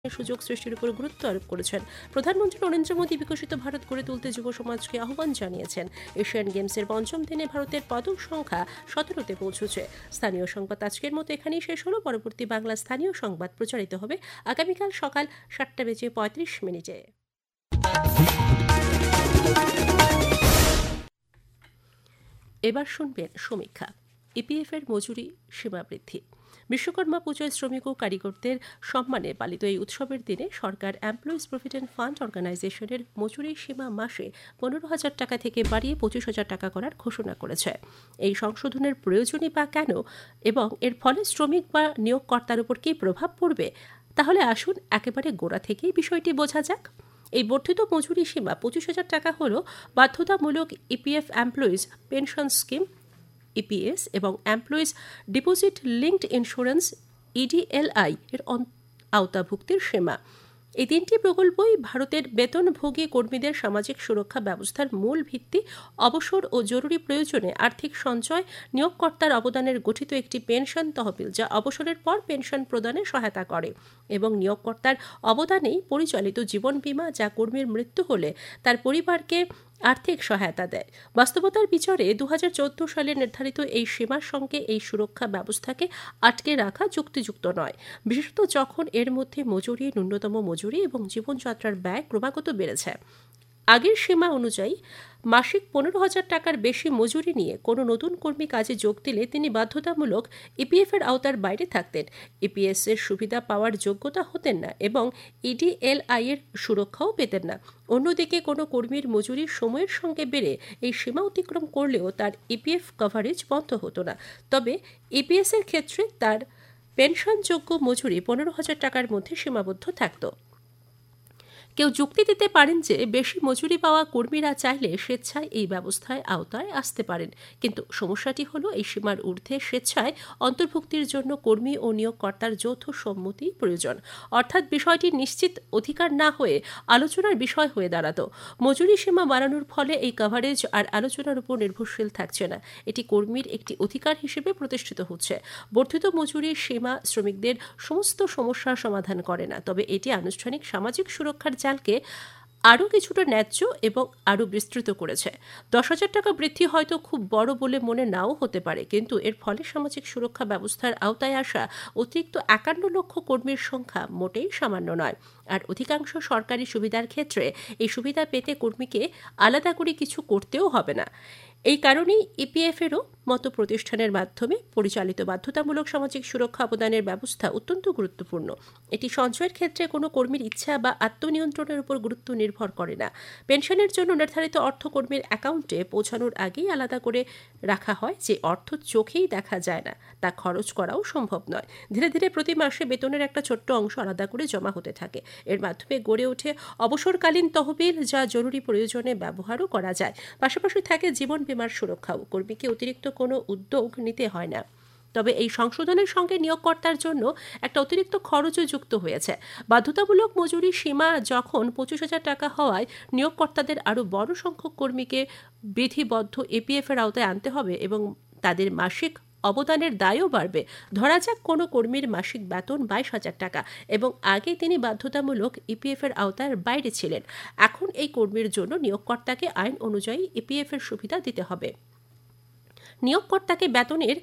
সুযোগ সৃষ্টির উপর গুরুত্ব আরোপ করেছেন। প্রধানমন্ত্রী নরেন্দ্র মোদী বিকশিত ভারত গড়ে তুলতে যুব সমাজকে আহ্বান জানিয়েছেন। এশিয়ান গেমসের পঞ্চম দিনে ভারতের পদক সংখ্যা 17তে পৌঁছেছে। স্থানীয় সংবাদ আজকের মতো এখানেই শেষ হলো। পরবর্তী বাংলা স্থানীয় সংবাদ প্রচারিত হবে আগামীকাল সকাল 7:35 এবার শুনবেন সমীক্ষা। ইপিএফ এর মজুরি সীমা বৃদ্ধি। বিশ্বকর্মা পুজোয় শ্রমিক ও কারিগরদের সম্মানে পালিত এই উৎসবের দিনে সরকার এমপ্লয়িজ প্রভিডেন্ট ফান্ড অর্গানাইজেশনের মজুরি সীমা মাসে 15,000 টাকা থেকে বাড়িয়ে 25,000 টাকা করার ঘোষণা করেছে। এই সংশোধনের প্রয়োজনই বা কেন এবং এর ফলে শ্রমিক বা নিয়োগকর্তার উপর কী প্রভাব পড়বে, তাহলে আসুন একেবারে গোড়া থেকেই বিষয়টি বোঝা যাক। এই বর্ধিত মজুরি সীমা 25,000 টাকা হল বাধ্যতামূলক EPF employees pension scheme EPS এবং employees deposit linked insurance EDLI এর আওতাভুক্তির সীমা। এই তিনটি প্রকল্পই ভারতের বেতনভোগী কর্মীদের সামাজিক সুরক্ষা ব্যবস্থার মূল ভিত্তি। অবসর ও জরুরি প্রয়োজনে আর্থিক সঞ্চয়, নিয়োগকর্তার অবদানের গঠিত একটি পেনশন তহবিল যা অবসরের পর পেনশন প্রদানে সহায়তা করে, এবং নিয়োগকর্তার অবদানেই পরিচালিত জীবন বীমা যা কর্মীর মৃত্যু হলে তার পরিবারকে আর্থিক সহায়তা দেয়। বাস্তবতার বিচারে 2014 সালে নির্ধারিত এই সীমার সঙ্গে এই সুরক্ষা ব্যবস্থাকে আটকে রাখা যুক্তিযুক্ত নয়, বিশেষত যখন এর মধ্যে মজুরি, ন্যূনতম মজুরি এবং জীবনযাত্রার ব্যয় ক্রমাগত বেড়েছে। আগের সীমা অনুযায়ী মাসিক 15,000 টাকার বেশি মজুরি নিয়ে কোনো নতুন কর্মী কাজে যোগ দিলে তিনি বাধ্যতামূলক ইপিএফ এর আওতার বাইরে থাকতেন, ইপিএস এর সুবিধা পাওয়ার যোগ্যতা হতেন না এবং ইডিএলআই এর সুরক্ষাও পেতেন না। অন্যদিকে কোনো কর্মীর মজুরি সময়ের সঙ্গে বেড়ে এই সীমা অতিক্রম করলেও তার ইপিএফ কভারেজ বন্ধ হতো না, তবে ইপিএস এর ক্ষেত্রে তার পেনশনযোগ্য মজুরি 15,000 টাকার মধ্যে সীমাবদ্ধ থাকত। কেউ যুক্তি দিতে পারেন যে বেশি মজুরি পাওয়া কর্মীরা চাইলে স্বেচ্ছায় এই ব্যবস্থায় আওতায় আসতে পারেন, কিন্তু সমস্যাটি হলো এই সীমার ঊর্ধ্বে স্বেচ্ছায় অন্তর্ভুক্তির জন্য কর্মী ও নিয়োগকর্তার যৌথ সম্মতি প্রয়োজন, অর্থাৎ বিষয়টি নিশ্চিত অধিকার না হয়ে আলোচনার বিষয় হয়ে দাঁড়াতো। মজুরি সীমা বাড়ানোর ফলে এই কভারেজ আর আলোচনার উপর নির্ভরশীল থাকছে না, এটি কর্মীর একটি অধিকার হিসেবে প্রতিষ্ঠিত হচ্ছে। বর্ধিত মজুরির সীমা শ্রমিকদের সমস্ত সমস্যার সমাধান করে না, তবে এটি আনুষ্ঠানিক সামাজিক সুরক্ষার জালকে আরও কিছুটা ন্যায্য এবং আরও বিস্তৃত করেছে। 10,000 টাকা বৃদ্ধি হয়তো খুব বড় বলে মনে নাও হতে পারে, কিন্তু এর ফলে সামাজিক সুরক্ষা ব্যবস্থার আওতায় আসা অতিরিক্ত 51 লক্ষ কর্মীর সংখ্যা মোটেই সামান্য নয়। আর অধিকাংশ সরকারি সুবিধার ক্ষেত্রে এই সুবিধা পেতে কর্মীকে আলাদা করে কিছু করতেও হবে না। এই কারণেই ইপিএফেরও মতো প্রতিষ্ঠানের মাধ্যমে পরিচালিত বাধ্যতামূলক সামাজিক সুরক্ষা প্রদানের ব্যবস্থা অত্যন্ত গুরুত্বপূর্ণ। এটি সঞ্চয়ের ক্ষেত্রে কোনো কর্মীর ইচ্ছা বা আত্মনিয়ন্ত্রণের উপর গুরুত্ব নির্ভর করে না। পেনশনের জন্য নির্ধারিত অর্থ কর্মীর অ্যাকাউন্টে পৌঁছানোর আগেই আলাদা করে রাখা হয়, যে অর্থ চোখেই দেখা যায় না, তা খরচ করাও সম্ভব নয়। ধীরে ধীরে প্রতি মাসে বেতনের একটা ছোট্ট অংশ আলাদা করে জমা হতে থাকে। এর মাধ্যমে গড়ে ওঠে অবসরকালীন তহবিল যা জরুরি প্রয়োজনে ব্যবহারও করা যায়। পাশাপাশি থাকে জীবন বীমার সুরক্ষাও। কর্মীকে অতিরিক্ত কোনো উদ্যোগ নিতে হয় না। তবে এই সংশোধনের সঙ্গে নিয়োগকর্তার জন্য একটা অতিরিক্ত খরচও যুক্ত হয়েছে। বাধ্যতামূলক মজুরি সীমা যখন 25,000 টাকা হওয়ায় নিয়োগকর্তাদের আরও বড় সংখ্যক কর্মীকে বিধিবদ্ধ এপিএফ এর আওতায় আনতে হবে এবং তাদের মাসিক অবদানের দায়ও বাড়বে। ধরা যাক কোনো কর্মীর মাসিক বেতন 22,000 টাকা এবং আগে তিনি বাধ্যতামূলক ইপিএফ এর আওতার বাইরে ছিলেন। এখন এই কর্মীর জন্য নিয়োগকর্তাকে আইন অনুযায়ী ইপিএফ এর সুবিধা দিতে হবে। নিয়োগকর্তাকে বেতনের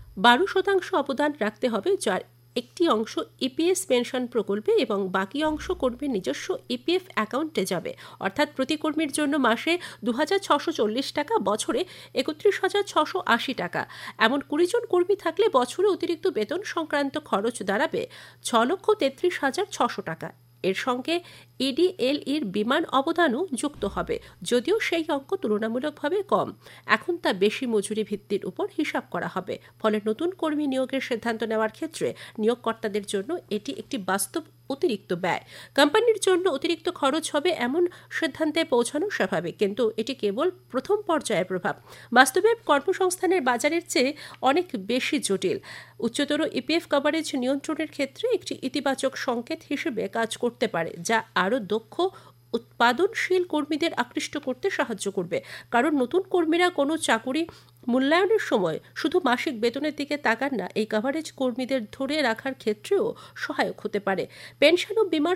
12% অবদান রাখতে হবে, যার একটি অংশ ইপিএস পেনশন প্রকল্পে এবং বাকি অংশ কর্মীর নিজস্ব ইপিএফ অ্যাকাউন্টে যাবে। অর্থাৎ প্রতি কর্মীর জন্য মাসে 2,640 টাকা, বছরে 31,680 টাকা। এমন 20 জন কর্মী থাকলে বছরে অতিরিক্ত বেতন সংক্রান্ত খরচ দাঁড়াবে 6,33,600 টাকা। এর সঙ্গে ইডিএলইর বিমান অবদানও যুক্ত হবে, যদিও সেই অঙ্ক তুলনামূলকভাবে কম। এখন তা বেশি মজুরি ভিত্তির উপর হিসাব করা হবে, ফলে নতুন কর্মী নিয়োগের সিদ্ধান্ত নেওয়ার ক্ষেত্রে নিয়োগকর্তাদের জন্য এটি একটি বাস্তব অতিরিক্ত ব্যয়। কোম্পানির জন্য অতিরিক্ত খরচ হবে এমন সিদ্ধান্তে পৌঁছানো স্বাভাবিক, কিন্তু এটি কেবল প্রথম পর্যায়ের প্রভাব। বাস্তবে কর্মসংস্থানের বাজারের চেয়ে অনেক বেশি জটিল। উচ্চতর ইপিএফ কভারেজ নিয়ন্ত্রণের ক্ষেত্রে একটি ইতিবাচক সংকেত হিসেবে কাজ করতে পারে, যা আরও দক্ষ উৎপাদনশীল কর্মীদের আকৃষ্ট করতে সাহায্য করবে। কারণ নতুন কর্মীরা কোনো চাকুরি মূল্যায়নের সময় শুধু মাসিক বেতনের দিকে তাকান না, এই কভারেজ কর্মীদের ধরে রাখার ক্ষেত্রেও সহায়ক হতে পারে। পেনশন ও বীমার